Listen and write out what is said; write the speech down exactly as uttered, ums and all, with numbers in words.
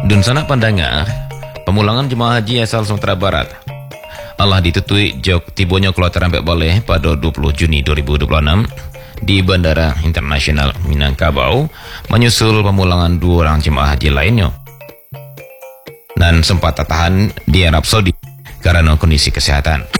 Dun sana pandangar, pemulangan jemaah haji asal Sumatera Barat Allah ditutui jok tibonya keluar terampek boleh pada dua puluh Juni dua ribu dua puluh enam di Bandara Internasional Minangkabau, menyusul pemulangan dua orang jemaah haji lainnya dan sempat tertahan di Arab Saudi karena kondisi kesehatan.